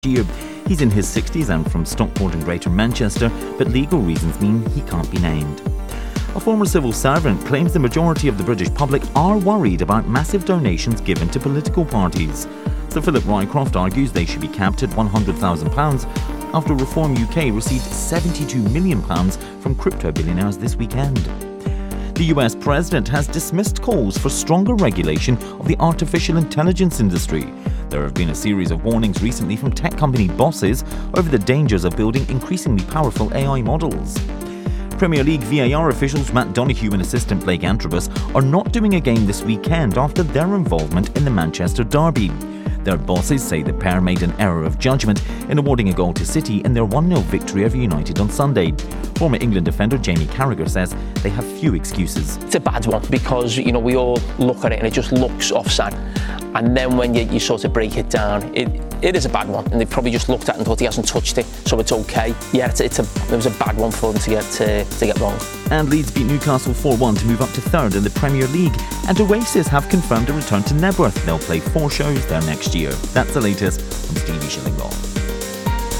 year. He's in his 60s and from Stockport in Greater Manchester, but legal reasons mean he can't be named. A former civil servant claims the majority of the British public are worried about massive donations given to political parties. Sir Philip Rycroft argues they should be capped at £100,000 after Reform UK received £72 million from crypto billionaires this weekend. The US president has dismissed calls for stronger regulation of the artificial intelligence industry. There have been a series of warnings recently from tech company bosses over the dangers of building increasingly powerful AI models. Premier League VAR officials Matt Donoghue and assistant Blake Antrobus are not doing a game this weekend after their involvement in the Manchester derby. Their bosses say the pair made an error of judgment in awarding a goal to City in their 1-0 victory over United on Sunday. Former England defender Jamie Carragher says they have few excuses. It's a bad one because, we all look at it and it just looks offside. And then when you sort of break it down, it is a bad one. And they probably just looked at it and thought he hasn't touched it, so it's okay. Yeah, it was a bad one for them to get wrong. And Leeds beat Newcastle 4-1 to move up to third in the Premier League. And Oasis have confirmed a return to Nebworth. They'll play 4 shows there next year. That's the latest from Stevie Shillinglaw.